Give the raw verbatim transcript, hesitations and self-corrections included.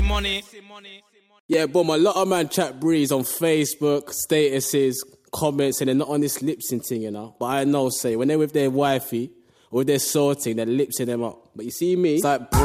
money. Yeah, boom, a lot of man chat breeze on Facebook, statuses, comments, and they're not on this lip sync thing, you know. But I know, say, when they're with their wifey or with their sorting, they're lip syncing them up. But you see me, it's like,